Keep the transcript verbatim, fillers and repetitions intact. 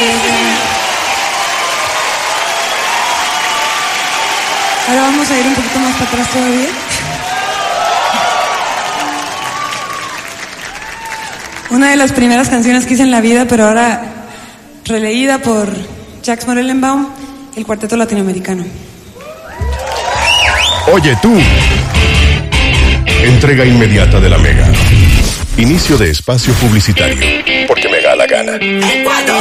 Ahora vamos a ir un poquito más para atrás todavía. Una de las primeras canciones que hice en la vida, pero ahora releída por Jacques Morellenbaum, el Cuarteto Latinoamericano. Oye tú. Entrega inmediata de la Mega. Inicio de espacio publicitario. Porque me da la gana.